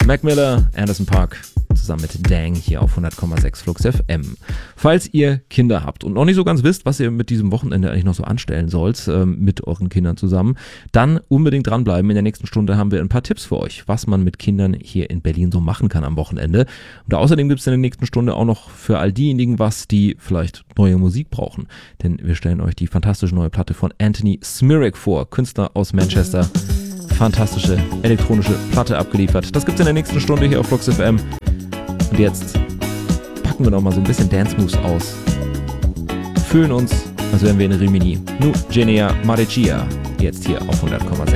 Mac Miller, Anderson .Paak zusammen mit Dang hier auf 100,6 Flux FM. Falls ihr Kinder habt und noch nicht so ganz wisst, was ihr mit diesem Wochenende eigentlich noch so anstellen sollt, mit euren Kindern zusammen, dann unbedingt dranbleiben. In der nächsten Stunde haben wir ein paar Tipps für euch, was man mit Kindern hier in Berlin so machen kann am Wochenende. Und außerdem gibt es in der nächsten Stunde auch noch für all diejenigen was, die vielleicht neue Musik brauchen. Denn wir stellen euch die fantastische neue Platte von Anthony Smirak vor, Künstler aus Manchester. Fantastische elektronische Platte abgeliefert. Das gibt's in der nächsten Stunde hier auf Flux FM. Und jetzt packen wir noch mal so ein bisschen Dance Moves aus. Fühlen uns, als wären wir in Rimini. Nu Genia Maricia. Jetzt hier auf 100,6.